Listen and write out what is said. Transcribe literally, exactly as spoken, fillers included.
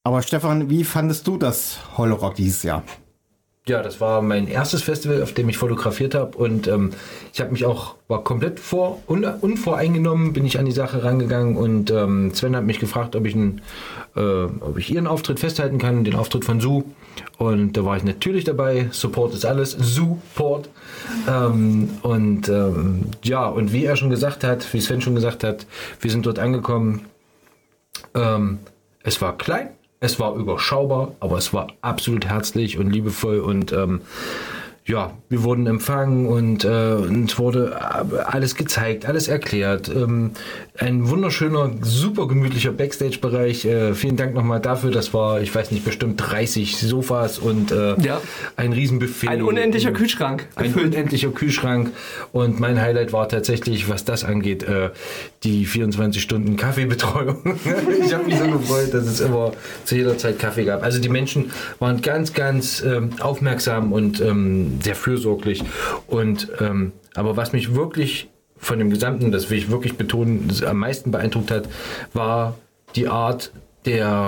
Aber Stefan, wie fandest du das Holorock dieses Jahr? Ja, das war mein erstes Festival, auf dem ich fotografiert habe und ähm, ich habe mich auch, war komplett vor, un, unvoreingenommen, bin ich an die Sache rangegangen und ähm, Sven hat mich gefragt, ob ich, einen, äh, ob ich ihren Auftritt festhalten kann, den Auftritt von Su, und da war ich natürlich dabei. Support ist alles, Support. Ähm, und ähm, ja, und wie er schon gesagt hat, wie Sven schon gesagt hat, wir sind dort angekommen. Ähm, es war klein. Es war überschaubar, aber es war absolut herzlich und liebevoll und ähm, ja, wir wurden empfangen und äh, uns wurde alles gezeigt, alles erklärt. Ähm, ein wunderschöner, super gemütlicher Backstage-Bereich. Äh, vielen Dank nochmal dafür. Das war, ich weiß nicht, bestimmt dreißig Sofas und äh, ja. ein Riesenbuffet. Ein unendlicher Kühlschrank. Ein gefüllt. unendlicher Kühlschrank. Und mein Highlight war tatsächlich, was das angeht, äh, die vierundzwanzig Stunden Kaffeebetreuung. Ich habe mich so gefreut, dass es immer zu jeder Zeit Kaffee gab. Also die Menschen waren ganz, ganz ähm, aufmerksam und ähm, sehr fürsorglich. Und ähm, aber was mich wirklich von dem Gesamten, das will ich wirklich betonen, am meisten beeindruckt hat, war die Art der